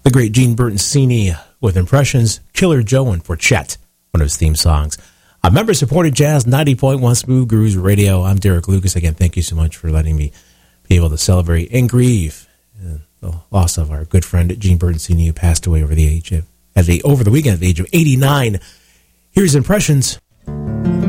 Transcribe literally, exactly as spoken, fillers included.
The great Gene Bertoncini with Impressions, Killer Joe and Forchette, one of his theme songs. Uh, member-supported jazz, ninety point one Smooth Grooves Radio. I'm Derek Lucas. Again, thank you so much for letting me be able to celebrate and grieve uh, the loss of our good friend Gene Bertoncini, who passed away over the age of, at the, over the weekend at the age of eighty-nine. Here's Impressions.